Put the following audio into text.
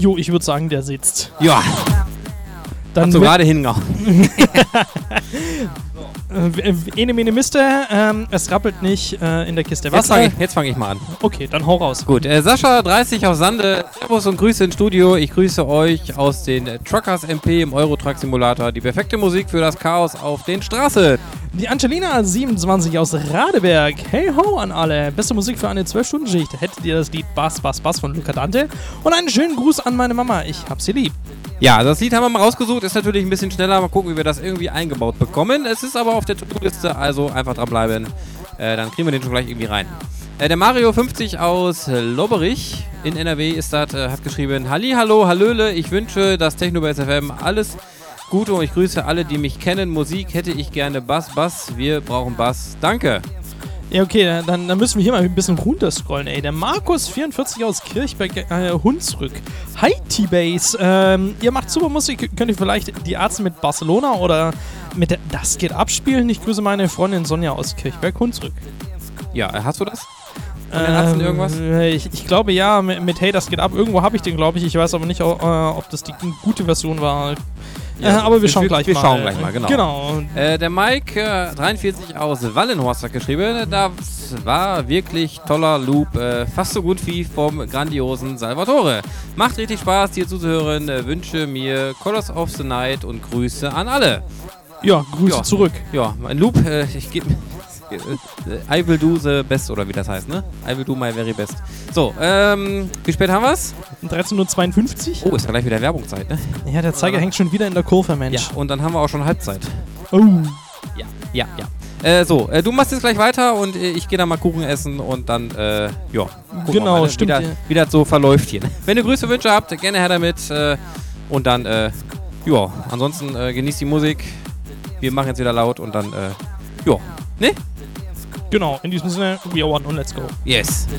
Jo, ich würde sagen, der sitzt. Ja. Dann Hast du gerade hingehauen. Ene Mene Miste, es rappelt nicht in der Kiste Wasser. Jetzt fang ich mal an. Okay, dann hau raus. Gut, Sascha 30 aus Sande, Servus und Grüße ins Studio. Ich grüße euch aus den Truckers MP im Eurotruck Simulator. Die perfekte Musik für das Chaos auf den Straßen. Die Angelina 27 aus Radeberg. Hey ho an alle. Beste Musik für eine 12-Stunden-Schicht. Hättet ihr das Lied Bass, Bass, Bass von Luca Dante? Und einen schönen Gruß an meine Mama. Ich hab sie lieb. Ja, das Lied haben wir mal rausgesucht. Ist natürlich ein bisschen schneller. Mal gucken, wie wir das irgendwie eingebaut bekommen. Es ist aber auf der To-Do-Liste, also einfach dranbleiben. Dann kriegen wir den schon gleich irgendwie rein. Der Mario 50 aus Lobberich in NRW ist das, hat geschrieben: Hallihallo, Hallöle, ich wünsche das Technobase FM alles Gute und ich grüße alle, die mich kennen. Musik hätte ich gerne Bass, Bass, wir brauchen Bass. Danke. Ja, okay, dann müssen wir hier mal ein bisschen runterscrollen, ey. Der Markus 44 aus Kirchberg, Hunsrück. Hi, T-Base. Ihr macht super Musik. Könnt ihr vielleicht die Ärzte mit Barcelona oder mit der Das geht abspielen? Ich grüße meine Freundin Sonja aus Kirchberg, Hunsrück. Ja, hast du das? Von den Ärzten irgendwas? Ich glaube ja, mit Hey, das geht ab. Irgendwo habe ich den, glaube ich. Ich weiß aber nicht, ob das die gute Version war. Ja, aber wir schauen gleich mal. Wir schauen gleich mal, genau. Der Mike 43 aus Wallenhorst hat geschrieben, das war wirklich toller Loop, fast so gut wie vom grandiosen Salvatore. Macht richtig Spaß, dir zuzuhören, wünsche mir Colors of the Night und Grüße an alle. Ja, Grüße zurück. Ja, ein Loop, ich gebe I will do the best, oder wie das heißt, ne? I will do my very best. So, wie spät haben wir's? 13:52 Uhr. Oh, ist ja gleich wieder Werbungszeit, ne? Ja, der Zeiger hängt schon wieder in der Kurve, Mensch. Ja, und dann haben wir auch schon Halbzeit. Oh. Ja. Du machst jetzt gleich weiter und ich gehe dann mal Kuchen essen und dann, genau, mal, stimmt. Wie das so verläuft hier. Wenn ihr Grüße, Wünsche habt, gerne her damit. Und dann, ansonsten genießt die Musik. Wir machen jetzt wieder laut und dann, ne? Genau, in diesem Sinne, we are one und let's go. Yes.